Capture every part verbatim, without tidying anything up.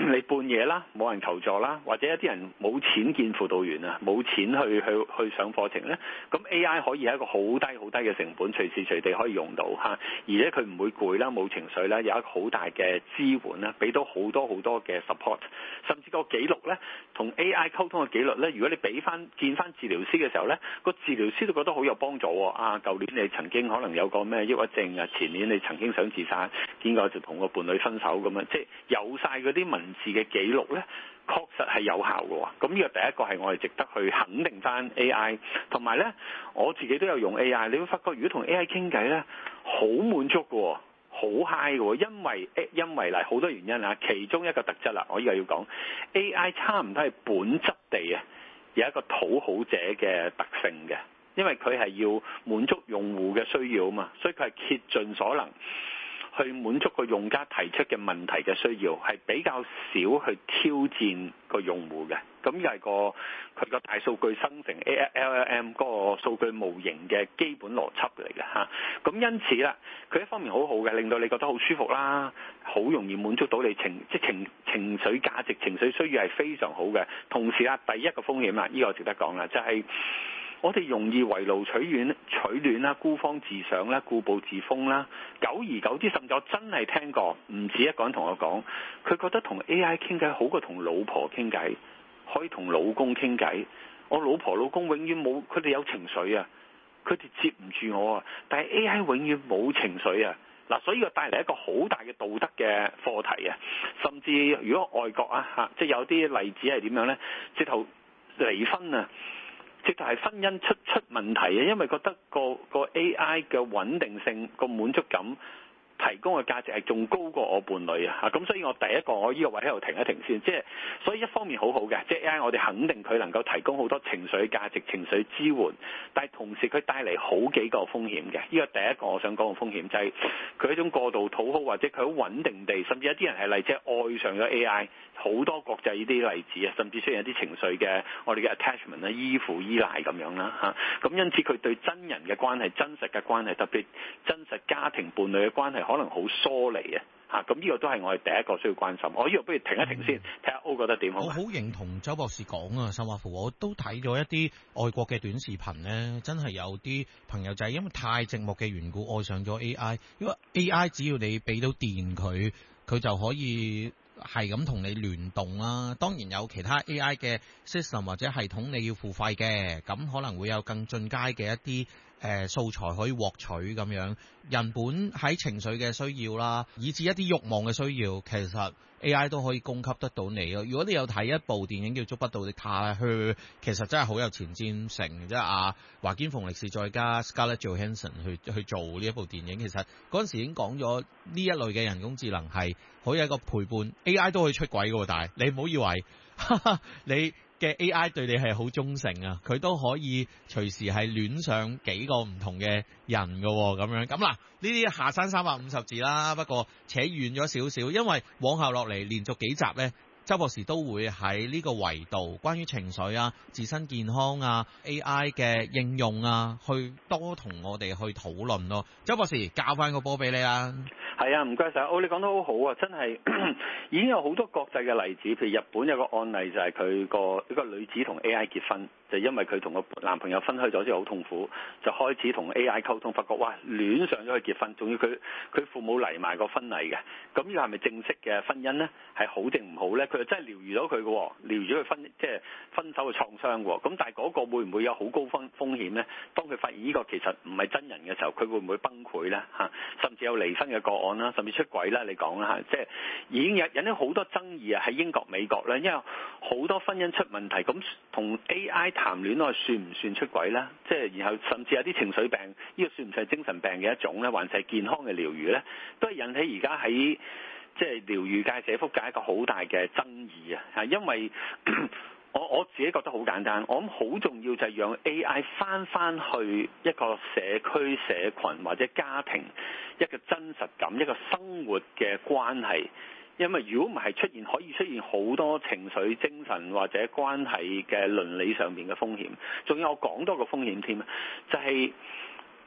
你半夜啦，冇人求助啦，或者一啲人冇錢見輔導員啊，冇錢去去去上課程咧，咁 A I 可以係一個好低好低嘅成本，隨時隨地可以用到嚇，而且佢唔會攰啦，冇情緒啦，有一個好大嘅支援啦，俾到好多好多嘅 support， 甚至個記錄咧，同 A I 溝通嘅記錄咧，如果你俾翻見翻治療師嘅時候咧，個治療師都覺得好有幫助喎。啊，舊年你曾經可能有個咩抑鬱症啊，前年你曾經想自殺，結果就同個伴侶分手咁樣，即係有晒嗰啲文字嘅記錄咧，確實係有效嘅喎。咁呢個第一個係我哋值得去肯定翻 A I， 同埋咧我自己都有用 A I， 你會發覺如果同 A I 傾偈咧，好滿足嘅喎。好 high 嘅，因為因為嗱好多原因啊，其中一個特質啦，我依家要講 A I 差唔多係本質地啊有一個討好者嘅特性嘅，因為佢係要滿足用戶嘅需要啊嘛，所以佢係竭盡所能去滿足個用家提出嘅問題嘅需要，係比較少去挑戰個用戶嘅。咁又係個佢個大數據生成 L L M 嗰個數據模型嘅基本邏輯嚟嘅嚇。咁因此啦，佢一方面好好嘅，令到你覺得好舒服啦，好容易滿足到你情即情情緒價值、情緒需要係非常好嘅。同時啦，第一個風險啦，呢個值得講啦，就係我哋容易圍爐取暖、取暖啦，孤芳自賞啦，固步自封啦，久而久之，甚至我真係聽過唔止一個人同我講，佢覺得同 A I 傾偈好過同老婆傾偈。可以同老公傾偈，我老婆老公永遠冇，佢哋有情緒啊，佢哋接唔住我啊，但係 A I 永遠冇情緒啊，嗱，所以個帶嚟一個好大嘅道德嘅課題啊，甚至如果外國啊嚇，即係有啲例子係點樣呢？直頭離婚啊，直頭係婚姻出出問題啊，因為覺得個個 A I 嘅穩定性、個滿足感提供嘅價值係仲高過我伴侶啊！咁所以我第一個我呢個位喺度停一停先，即係所以一方面好好嘅，即係 A I 我哋肯定佢能夠提供好多情緒價值、情緒支援，但係同時佢帶嚟好幾個風險嘅。呢個第一個我想講嘅風險就係佢一種過度討好，或者佢好穩定地，甚至有啲人係例如愛上咗 A I， 好多國際呢啲例子啊，甚至出現一啲情緒嘅我哋嘅 attachment 啦、依附依賴咁樣啦嚇。咁因此佢對真人嘅關係、真實嘅關係，特別真實家庭伴侶嘅關係，可能好疏離啊！嚇，咁呢個都係我哋第一個需要關心。我呢度不如停一停先，睇下 O 覺得點好。 我好認同周博士講啊，甚或乎我都睇咗一啲外國嘅短視頻呢，真係有啲朋友仔因為太寂寞嘅緣故愛上咗 A I， 因為 A I 只要你俾到電佢，佢就可以係咁同你聯動啦。當然有其他 A I 嘅 system 或者系統你要付費嘅，咁可能會有更進階嘅一啲誒、呃、素材可以獲取咁樣。人本喺情緒嘅需要啦，以至一啲慾望嘅需要，其實 A I 都可以供給得到你咯。如果你有睇一部電影叫《觸不到的他》，去其實真係好有前瞻性，即係阿華堅馮力士再加 Scarlett Johansson 去去做呢一部電影。其實嗰陣時已經講咗呢一類嘅人工智能係可以一個陪伴 A I 都可以出軌嘅，但係你唔好以為哈哈你嘅 A I 對你係好忠誠啊，佢都可以隨時係戀上幾個唔同嘅人嘅咁樣。咁嗱，呢啲下山三百五十字啦，不過扯遠咗少少，因為往後落嚟連續幾集呢，周博士都會喺呢個維度關於情緒啊、自身健康啊、A I 嘅應用啊，去多同我哋去討論咯。周博士交翻個波俾你啦。 係啊，唔該晒。哦，你講得好好啊，真係已經有好多國際嘅例子，譬如日本有個案例就係佢個一個女子同 A I 結婚，就因為佢同個男朋友分開咗之後好痛苦，就開始同 A I 溝通，發覺哇戀上咗去結婚，仲要佢佢父母嚟埋個婚禮嘅，咁呢個係咪正式嘅婚姻呢？係好定唔好呢？佢就真係療愈到佢嘅，療愈咗佢分即係分手嘅創傷喎。咁但係嗰個會唔會有好高風風險呢？當佢發現呢個其實唔係真人嘅時候，佢會唔會崩潰呢？嚇，甚至有離婚嘅個案啦，甚至出軌啦，你講啦嚇，即係已經有引起好多爭議啊！喺英國、美國咧，因為好多婚姻出問題，咁同 A I 談戀愛算唔算出軌呢？即係然後甚至有啲情緒病，呢個算唔算係精神病嘅一種呢？還是係健康嘅療愈呢？都係引起而家喺即係療愈界、社福界一個好大嘅爭議啊！嚇，因為我我自己覺得好簡單，我諗好重要就係讓 A I 翻翻去一個社區、社群或者家庭一個真實感、一個生活嘅關係。因為如果唔係出現可以出現好多情緒、精神或者關係嘅倫理上面嘅風險，仲有我講多個風險添，就係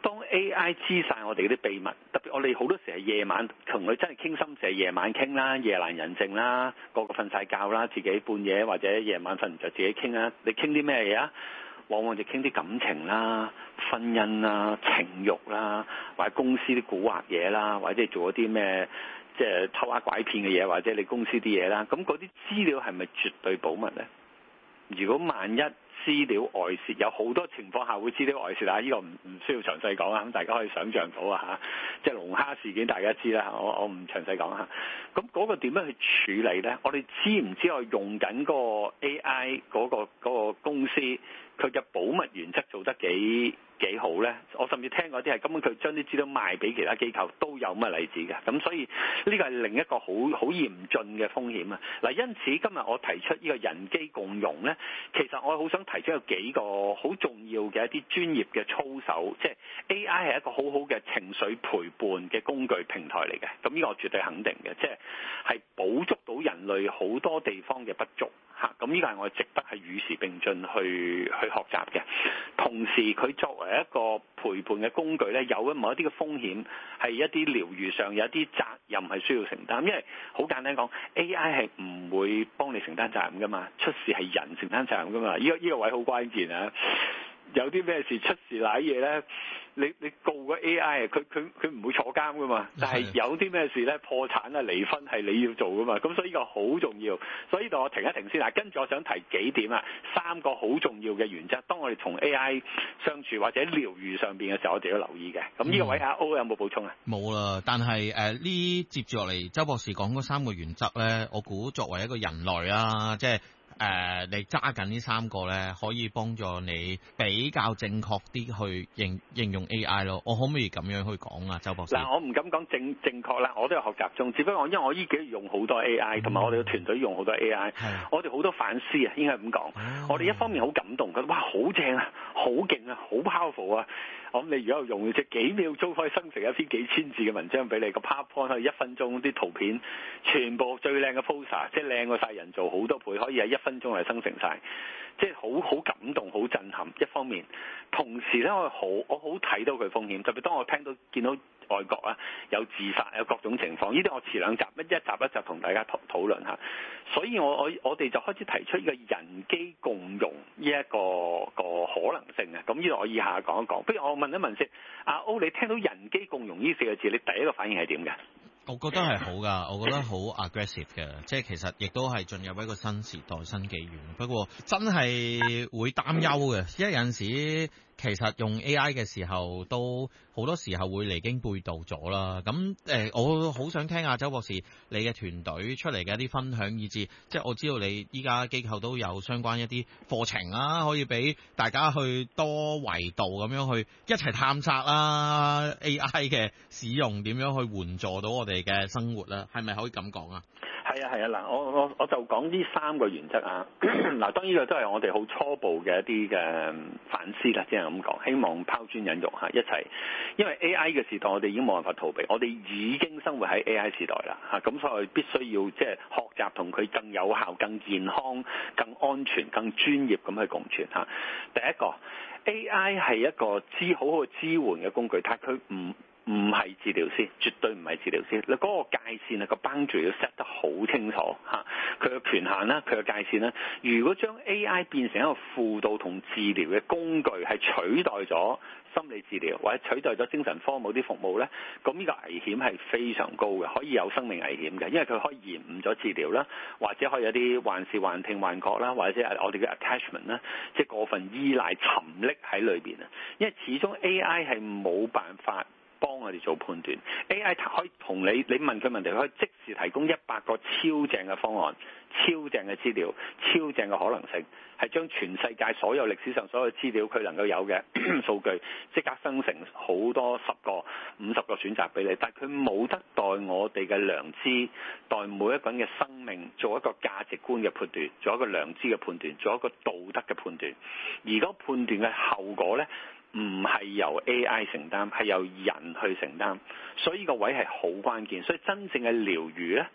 當 A I 知晒我哋啲秘密，特別我哋好多時係夜晚同佢真係傾心事，係夜晚傾啦，夜闌人靜啦，個個瞓晒覺啦，自己半夜或者夜晚瞓唔着自己傾啦。你傾啲咩嘢啊？往往就傾啲感情啦、婚姻啦、情慾啦，或者公司啲蠱惑嘢啦，或者做一啲咩即係偷呃拐騙嘅嘢，或者你公司啲嘢啦。咁嗰啲資料係咪絕對保密呢？如果萬一資料外泄，有好多情況下會資料外泄啊！呢、這個唔唔需要詳細講啊，咁大家可以想像到啊嚇，即係龍蝦事件大家知啦，我我唔詳細講嚇。咁嗰個點樣去處理呢？我哋知唔知我用緊嗰個 A I 嗰、那個那個公司佢嘅保密原則做得幾幾好呢？我甚至聽過啲係根本佢將啲資料賣俾其他機構都有乜例子嘅。咁所以呢個係另一個好好嚴峻嘅風險啊！嗱，因此今日我提出呢個人機共融呢，其實我好想提出有幾個好重要嘅一啲專業嘅操守，即係 A I 係一個好好嘅情緒陪伴嘅工具平台嚟嘅。咁呢個我絕對肯定嘅，即係係補足到人類好多地方嘅不足嚇。咁呢個係我值得係與時並進去去學習嘅。同時佢作為一個陪伴嘅工具咧，有某一啲嘅風險係一啲療癒上有一啲責任係需要承擔，因為好簡單講 A I 係唔會幫你承擔責任噶嘛，出事係人承擔責任噶嘛，呢個呢個位好關鍵啊！有啲咩事出事瀨嘢咧，你你告個 A I 啊，佢佢佢唔會坐監噶嘛，但係有啲咩事咧，破產啊離婚係你要做噶嘛，咁所以呢個好重要。所以呢度我停一停先啦，跟住我想提幾點啊，三個好重要嘅原則，當我哋同 A I 相處或者療癒上邊嘅時候，我哋要留意嘅。咁呢個位阿 O 有冇補充啊？ 冇啦，但係誒呢接住落嚟，周博士講嗰三個原則咧，我估作為一個人類啊，即係。誒、呃，你揸緊呢三個咧，可以幫助你比較正確啲去應應用 A I 咯。我可唔可以咁樣去講啊，周博士？ 嗱，我唔敢講正正確啦，我都有學習中。只不過因為我呢幾月用好多 A I，同埋我哋嘅團隊用好多 A I， 係我哋好多反思啊，應該係咁講。 哦、 我哋一方面好感動，覺得哇好正啊，好勁啊，好 powerful 啊！我諗你如果用即係幾秒鐘可以生成一篇幾千字嘅文章俾你，個 PowerPoint 可以一分鐘啲圖片全部最靚嘅 poster， 即係靚過晒人做好多倍，可以喺一分鐘嚟生成晒，即係好好感動、好震撼。一方面，同時咧我好我好睇到佢風險，特別當我聽到見到外國啊有自殺有各種情況，呢啲我遲兩集一一集一集同大家討討論下。所以我我我哋就開始提出呢個人機共融呢一個個可能性啊。咁呢度我以下講一講。不如我問一問先，阿 O，你聽到人機共融呢四個字，你第一個反應係點嘅？ 我覺得係好㗎，我覺得好 aggressive 嘅，即係其實亦都係進入一個新時代、新紀元。不過真係會擔憂嘅，因為有陣時其實用 A I 嘅時候，都好多時候會離經背道咗啦。咁誒、呃，我好想聽下周博士你嘅團隊出嚟嘅一啲分享，以至即係我知道你依家機構都有相關一啲課程啦，可以俾大家去多維度咁樣去一齊探索啦 A I 嘅使用點樣去援助到我哋嘅生活啦，係咪可以咁講啊？ 係啊係啊，嗱，我我我就講呢三個原則啊。嗱，當然呢個都係我哋好初步嘅一啲嘅反思啦，即係咁講，希望拋磚引玉嚇一齊。因為 A I 嘅時代，我哋已經冇辦法逃避，我哋已經生活喺 A I 時代啦嚇，咁所以必須要即係學習同佢更有效、更健康、更安全、更專業咁去共存嚇。第一個 A I 係一個支好好支援嘅工具，但係佢唔唔係治療師，絕對唔係治療師。你嗰個界線啊，個 boundary 要 set 得好清楚嚇，佢嘅權限啦，佢嘅界線啦。如果將 A I 變成一個輔導同治療嘅工具，係取代咗心理治療或者取代咗精神科某啲服務咧，咁呢個危險係非常高嘅，可以有生命危險嘅，因為佢可以延誤咗治療啦，或者可以有啲幻視、幻聽、幻覺啦，或者係我哋嘅 attachment 啦，即係過分依賴、沉溺喺裏邊啊。因為始終 A I 係冇辦法幫我哋做判斷 ，A I 可以同你你問佢問題，佢可以即時提供一百個超正嘅方案、超正嘅資料、超正嘅可能性，係將全世界所有歷史上所有資料佢能夠有嘅數據，即刻生成好多十個、五十個選擇俾你。但係佢冇得代我哋嘅良知，代每一個人嘅生命做一個價值觀嘅判斷，做一個良知嘅判斷，做一個道德嘅判斷。而嗰判斷嘅後果呢，唔係由 A I 承擔，係由人去承擔，所以呢個位係好關鍵。所以真正嘅療癒呢，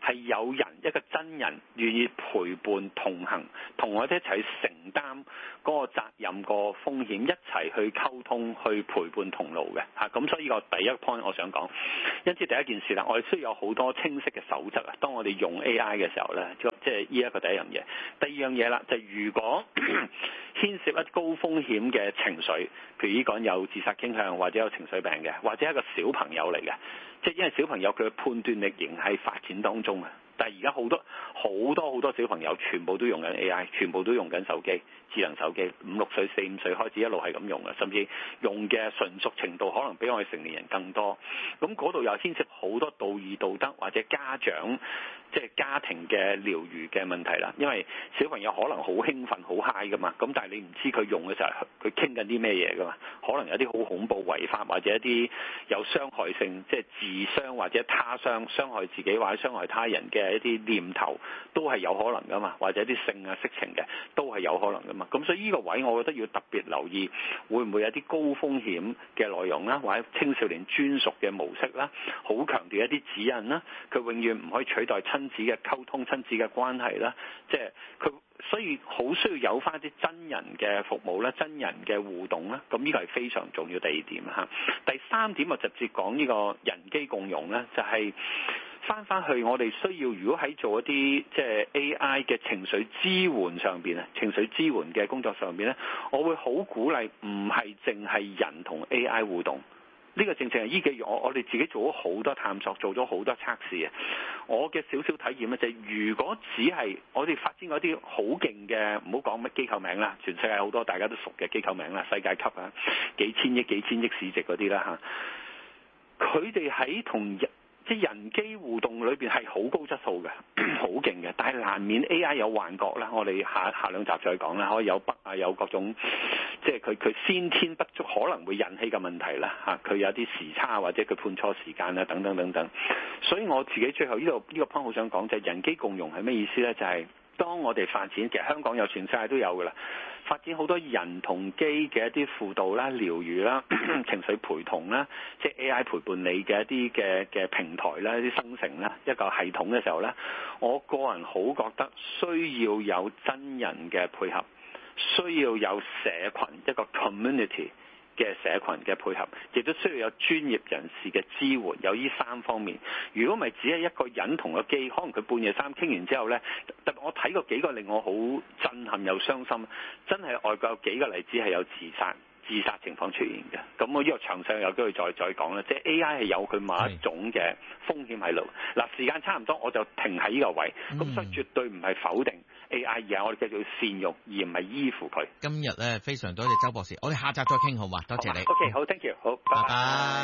係有人一個真人願意陪伴同行，同我哋一齊去承擔嗰個責任、個風險，一齊去溝通、去陪伴同路嘅嚇。咁所以個第一 point 我想講，因此第一件事啦，我哋需要有好多清晰嘅守則啊。當我哋用 A I 嘅時候咧，即係呢一個第一樣嘢。第二樣嘢啦，就係、如果牽涉一高風險嘅情緒，譬如呢個有自殺傾向或者有情緒病嘅，或者係一個小朋友嚟嘅，即係因為小朋友佢嘅判斷力仍係發展當中啊。但係而家好多好多好多小朋友全部都用緊 A I， 全部都用緊手機、智能手機，五六歲、四五歲開始一路係咁用嘅，甚至用嘅純熟程度可能比我哋成年人更多。咁嗰度又牽涉好多道義道德或者家長即係家庭嘅療愈嘅問題啦。因為小朋友可能好興奮、好 high 噶嘛，咁但係你唔知佢用嘅時候佢傾緊啲咩嘢噶嘛，可能有啲好恐怖違法或者一啲有傷害性，即係自傷或者他傷、傷害自己或者傷害他人嘅一啲念頭都係有可能噶嘛，或者啲性啊色情嘅都係有可能噶嘛。咁所以呢個位我覺得要特別留意，會唔會有啲高風險嘅內容啦，或者青少年專屬嘅模式啦，好強調一啲指引啦，佢永遠唔可以取代親子嘅溝通、親子嘅關係啦，即係佢。所以好需要有翻啲真人嘅服務啦，真人嘅互動啦，咁呢個係非常重要第二點嚇。第三點我直接講呢個人機共融咧，就係翻翻去我哋需要，如果喺做一啲即係 A I 嘅情緒支援上邊啊，情緒支援嘅工作上邊咧，我會好鼓勵唔係淨係人同 A I 互動。呢個正正係呢幾月我我哋自己做咗好多探索，做咗好多測試啊！我嘅少少體驗咧就係，如果只係我哋發展嗰啲好勁嘅，唔好講乜機構名啦，全世界好多大家都熟嘅機構名啦，世界級啊，幾千億、幾千億市值嗰啲啦嚇，佢哋喺同人即係人機互動裏邊係好高質素嘅，好勁嘅，但係難免 A I 有幻覺啦。我哋下下兩集再講啦，可以有 bug 啊，有各種即係佢佢先天不足可能會引起嘅問題啦嚇，佢有啲時差或者佢判錯時間啊等等等等。所以我自己最後呢度呢個 point 好想講就係人機共融係咩意思咧？就係當我哋發展，其實香港有，全世界都有㗎啦。發展好多人同機嘅一啲輔導啦、療愈啦、情緒陪同啦，即係 A I 陪伴你嘅一啲嘅嘅平台啦、一啲生成啦、一個系統嘅時候咧，我個人好覺得需要有真人嘅配合，需要有社群一個 community 嘅社群嘅配合，亦都需要有專業人士嘅支援，有呢三方面。如果唔係只係一個人同個機，可能佢半夜三傾完之後呢，特別我睇過幾個令我好震撼又傷心，真係外國有幾個例子係有自殺自殺情況出現嘅。咁我呢個詳細有機會再再講啦。即係 A I 係有佢某一種嘅風險喺度。嗱，時間差唔多，我就停喺呢個位。咁、嗯、所以絕對唔係否定 A I， 而係我哋繼續要善用，而唔係依附佢。 今日咧非常多謝周博士，我哋下集再傾好嘛？多謝你。 OK， 好 ，thank you，好，拜拜。